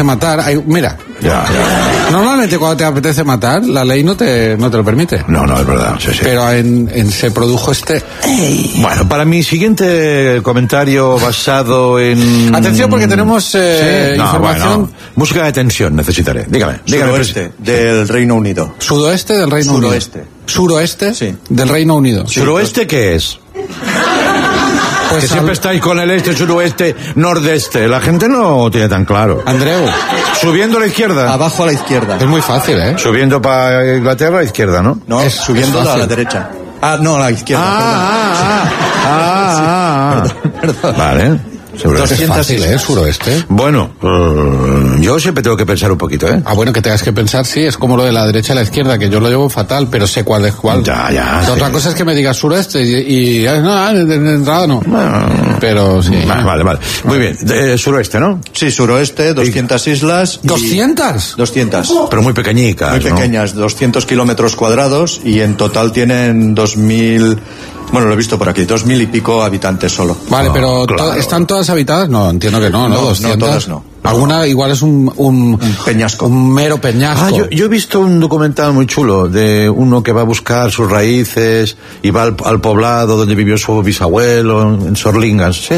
apetece matar, mira. Ya. Normalmente cuando te apetece matar, la ley no te lo permite. No, es verdad. Sí. Pero se produjo este... Bueno, para mi siguiente comentario basado en... Atención, porque tenemos información... Bueno, música de tensión necesitaré. Dígame. Suroeste del Reino Unido. Sudoeste del Reino Unido. Suroeste sí. del Reino Unido. Sí, ¿suroeste qué es? Pues que siempre estáis con el este, suroeste, nordeste. La gente no tiene tan claro. Andreu. Subiendo a la izquierda. Abajo a la izquierda. Es muy fácil, ¿eh? Subiendo para Inglaterra a la izquierda, ¿no? No, es subiendo a la derecha. No, a la izquierda. Perdón. Vale. Es fácil, ¿eh? Suroeste. Bueno, yo siempre tengo que pensar un poquito, ¿eh? Bueno, que tengas que pensar, sí, es como lo de la derecha a la izquierda, que yo lo llevo fatal, pero sé cuál es cuál. Ya. Otra cosa es que me digas suroeste y no, de entrada no. Pero sí. Vale. Muy bien, suroeste, ¿no? Sí, suroeste, 200 islas. ¿200? 200. Pero muy pequeñicas, muy pequeñas, 200 kilómetros cuadrados y en total tienen 2.000... Bueno, lo he visto por aquí, 2.000 y pico habitantes solo. Vale, pero claro. ¿están todas habitadas? No, entiendo que no, 200. No, todas no. Alguna igual es un peñasco. Un mero peñasco. Yo he visto un documental muy chulo de uno que va a buscar sus raíces y va al poblado donde vivió su bisabuelo, en Sorlingas. Sí.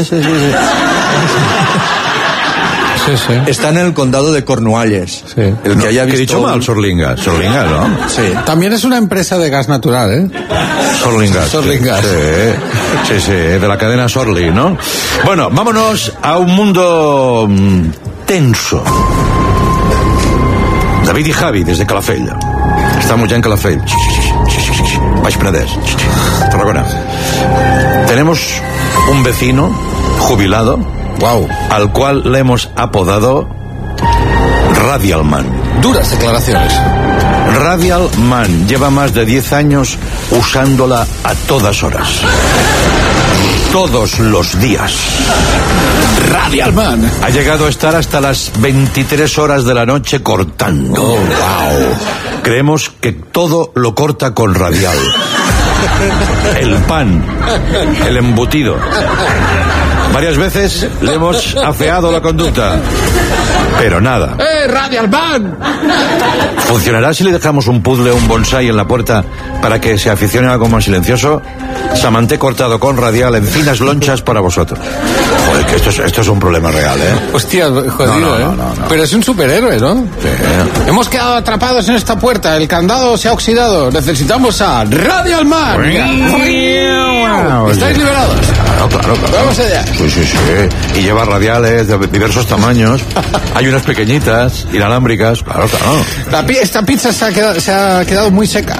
Sí. Está en el condado de Cornualles. Sí. El que haya visto... ¿Qué he dicho mal? Sorlingas, ¿no? Sí. También es una empresa de gas natural, ¿eh? Sorlingas. Sí, de la cadena Sorli, ¿no? Bueno, vámonos a un mundo tenso. David y Javi, desde Calafell. Estamos ya en Calafell. Baix Penedès. Tarragona. Tenemos un vecino jubilado. Wow. Al cual le hemos apodado Radial Man. Duras declaraciones. Radial Man lleva más de 10 años usándola a todas horas. Todos los días. Radial Man ha llegado a estar hasta las 23 horas de la noche cortando. Oh, wow. Creemos que todo lo corta con Radial. El pan, el embutido. Varias veces le hemos afeado la conducta, pero nada. Radial Man! ¿Funcionará si le dejamos un puzzle o un bonsai en la puerta para que se aficione a algo más silencioso? Samanté cortado con Radial en finas lonchas para vosotros. Joder, que esto es un problema real, ¿eh? Hostia, jodido, no. Pero es un superhéroe, ¿no? Sí. Hemos quedado atrapados en esta puerta, el candado se ha oxidado, necesitamos a Radial Man. ¿Estáis liberados? Claro. Vamos allá. Sí. Y lleva radiales de diversos tamaños. Hay unas pequeñitas, inalámbricas. Claro. Esta pizza se ha quedado muy seca.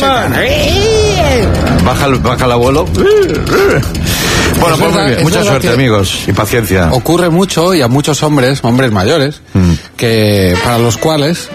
Baja el abuelo. Bueno, pues muy bien. Mucha suerte, amigos, y paciencia. Ocurre mucho, y a muchos hombres mayores, que para los cuales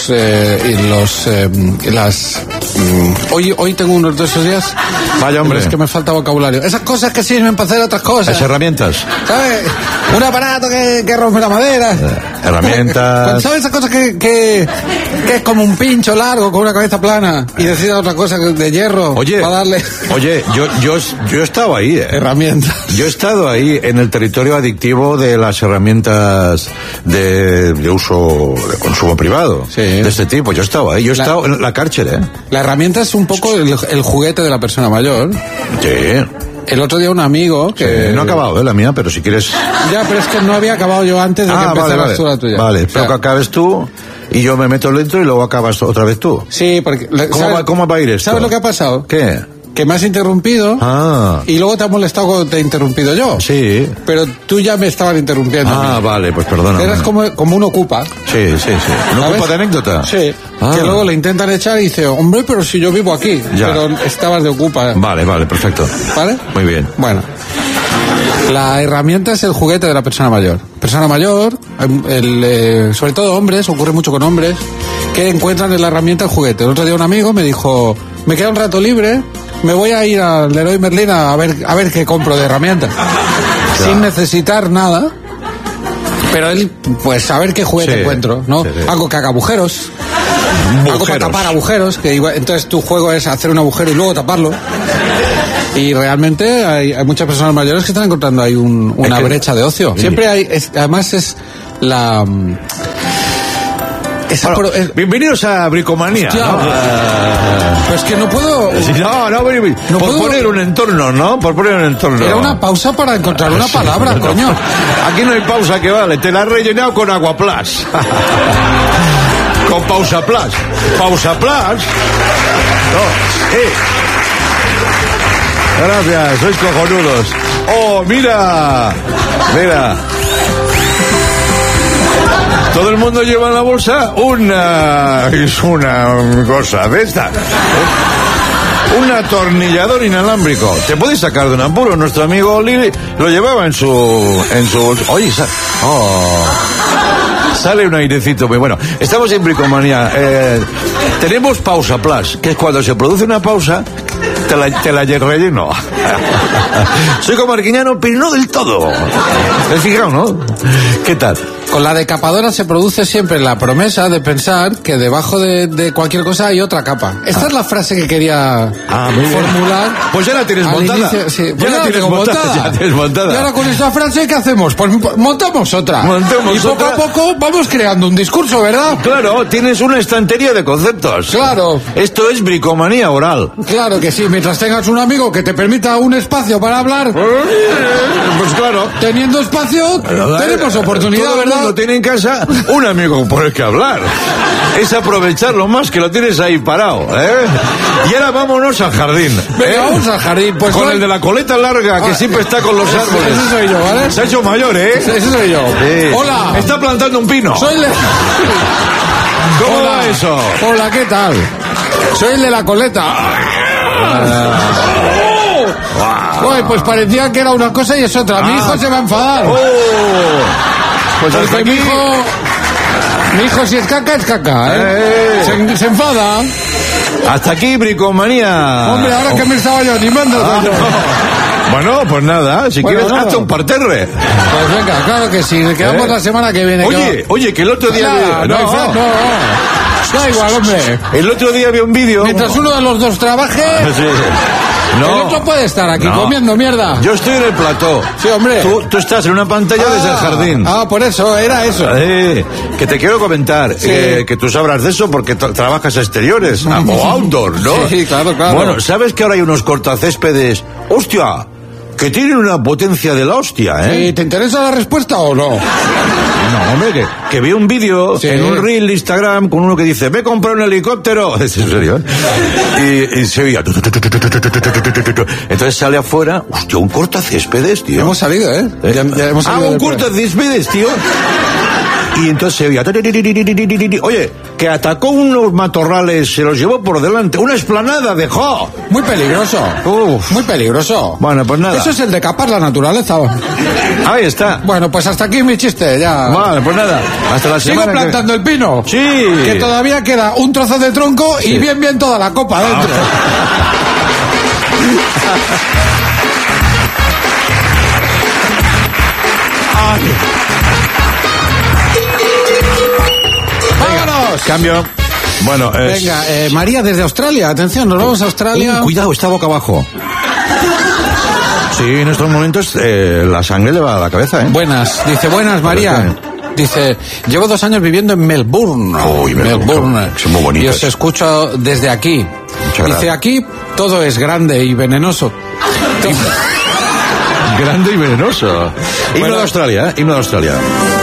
hoy tengo unos de esos días. Vaya, hombre. Es que me falta vocabulario. Esas cosas que sirven para hacer otras cosas. Las herramientas. ¿Sabes? Un aparato que rompe la madera. Herramientas. ¿Sabes esas cosas que es como un pincho largo con una cabeza plana y decida otra cosa de hierro? Oye, para darle... yo he estado ahí. Herramientas. Yo he estado ahí en el territorio adictivo de las herramientas de uso, de consumo privado. Sí. De este tipo. Yo he estado ahí. Yo he estado en la cárcel, La herramienta es un poco el juguete de la persona mayor. Sí. El otro día un amigo que... Sí, no ha acabado, la mía, pero si quieres... Ya, pero es que no había acabado yo antes de que empezaras tú la tuya. Vale, o sea, pero que acabes tú y yo me meto dentro y luego acabas otra vez tú. Sí, porque... ¿Cómo va a ir esto? ¿Sabes lo que ha pasado? ¿Qué? Que me has interrumpido y luego te has molestado cuando te he interrumpido yo. Sí. Pero tú ya me estabas interrumpiendo. Vale, pues perdona. Eras como un ocupa. Sí. ¿Un ocupa de anécdota? Sí. Que luego le intentan echar y dice, hombre, pero si yo vivo aquí. Ya. Pero estabas de ocupa. Vale, perfecto. ¿Vale? Muy bien. Bueno. La herramienta es el juguete de la persona mayor. Persona mayor, sobre todo hombres, ocurre mucho con hombres, que encuentran en la herramienta el juguete. El otro día un amigo me dijo, me queda un rato libre, me voy a ir al Leroy Merlin a ver qué compro de herramientas. Sin necesitar nada. Pero él, pues a ver qué juguete encuentro, ¿no? Sí. Algo que haga agujeros. Algo para tapar agujeros, que igual, entonces tu juego es hacer un agujero y luego taparlo. Y realmente hay muchas personas mayores que están encontrando ahí una brecha de ocio. Sí. Siempre hay, además es Bienvenidos a Bricomanía. Hostia, ¿no? Pues que no puedo... No, por poner un entorno, ¿no? Por poner un entorno. Era una pausa para encontrar una palabra, coño. Aquí no hay pausa que vale, te la has rellenado con Aguaplas. Con Pausa Plus. Pausa Plus. Gracias, sois cojonudos. Oh, mira. Todo el mundo lleva en la bolsa una cosa de esta. Un atornillador inalámbrico. Te puedes sacar de un apuro. Nuestro amigo Lili lo llevaba en su bolsa. Oye, sale un airecito muy bueno. Estamos en Bricomanía. Tenemos Pausa Plus, que es cuando se produce una pausa, te la relleno. Soy comarquiñano, pero no del todo. ¿Te has fijado, no? ¿Qué tal? Con la decapadora se produce siempre la promesa de pensar que debajo de cualquier cosa hay otra capa. Esta es la frase que quería formular. Pues ya la tienes montada. Inicio, sí. Ya la tienes montada. Y ahora con esta frase, ¿qué hacemos? Pues montamos otra. Y poco a poco vamos creando un discurso, ¿verdad? Claro, tienes una estantería de conceptos. Claro. Esto es bricomanía oral. Claro que sí, mientras tengas un amigo que te permita un espacio para hablar. Pues claro. Teniendo espacio, tenemos oportunidad, todo ¿verdad? Lo tiene en casa un amigo por el que hablar. Es aprovecharlo más, que lo tienes ahí parado, ¿eh? Y ahora vámonos al jardín. Venga, vamos al jardín. Pues con el de la coleta larga, que siempre está con los árboles. Ese soy yo, ¿vale? Se ha hecho mayor, ¿eh? Ese soy yo. Sí. Hola. Está plantando un pino. Soy ¿Cómo va eso? Hola, ¿qué tal? Soy el de la coleta. Uy, pues parecía que era una cosa y es otra. Mi hijo se va a enfadar. Pues hasta aquí. Mi hijo si es caca, se enfada. Hasta aquí, bricomanía. Hombre, ahora que me estaba yo animando. Bueno, pues nada, si quieres, hazte un parterre. Pues venga, claro que sí, quedamos la semana que viene. Oye, que el otro día... No. Da igual, hombre. El otro día vi un vídeo... Mientras uno de los dos trabaje... Sí. No. El otro puede estar aquí comiendo mierda. Yo estoy en el plató. Sí, hombre. Tú estás en una pantalla desde el jardín. Por eso, era eso. Que te quiero comentar, que tú sabrás de eso porque trabajas exteriores, o outdoor, ¿no? Sí, claro. Bueno, ¿sabes que ahora hay unos cortacéspedes? ¡Hostia! Que tienen una potencia de la hostia, ¿eh? ¿Te interesa la respuesta o no? No, hombre, que vi un vídeo en un reel de Instagram con uno que dice, me he comprado un helicóptero. ¿Es en serio? Y se oía. Entonces sale afuera, hostia, un cortacéspedes, tío. Hemos salido, ¿eh? Ya hemos salido un cortacéspedes, tío. Y entonces se oía. Oye, que atacó unos matorrales, se los llevó por delante. Una explanada dejó. Muy peligroso. Muy peligroso. Bueno, pues nada. Eso es el decapar la naturaleza. Ahí está. Bueno, pues hasta aquí mi chiste, ya. Vale, pues nada. Hasta la semana. Sigo plantando el pino. Sí. Que todavía queda un trozo de tronco y bien toda la copa dentro. ¡Vámonos! Cambio. Bueno, venga, María desde Australia. Atención, nos vamos a Australia. Cuidado, está boca abajo. Sí, en estos momentos la sangre le va a la cabeza, ¿eh? Buenas, María. Dice, llevo 2 años viviendo en Melbourne. Melbourne. Es muy bonito. Y os escucho desde aquí. Dice, aquí todo es grande y venenoso. Grande y venenoso. Himno de Australia, Himno de Australia.